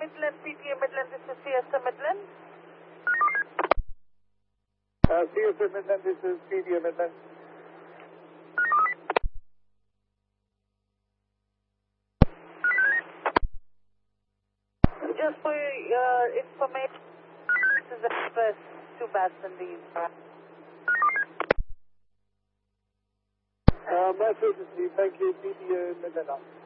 Midland, PTA Midland, this is CSA Midland. CSA Midland, this is PTA Midland. Just for your information, this is Express to Bassendean. Message, thank you, PTA Midland.